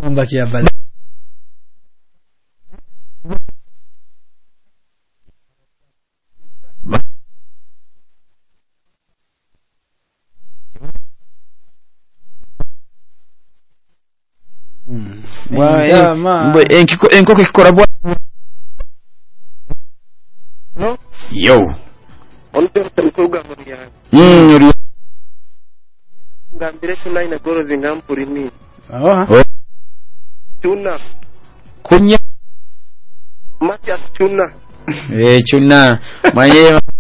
mbaki ya bale enkoko ikora bwa no yo onto mtuga muri ngambire tuna ina goro zingampuri ni tuna kunya macha tuna tuna manye